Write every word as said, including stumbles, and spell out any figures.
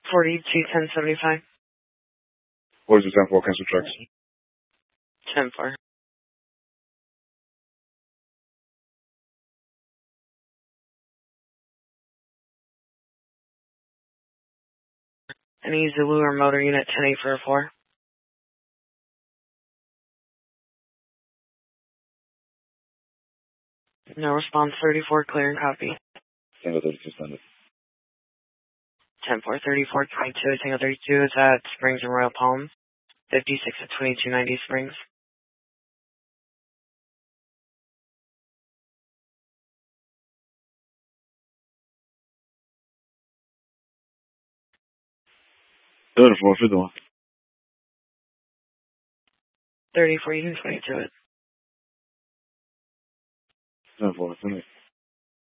forty-two ten seventy-five. What is the ten four cancel checks? ten four. Any Zulu or motor unit ten eight four four. No response thirty-four, clear and copy. Tango thirty-two standard. ten four thirty-four twenty-two, Tango thirty-two is at Springs and Royal Palms. fifty-six at twenty-two ninety Springs. thirty-four, fifty-one. thirty-four, you can twenty-two it. ten four, twenty.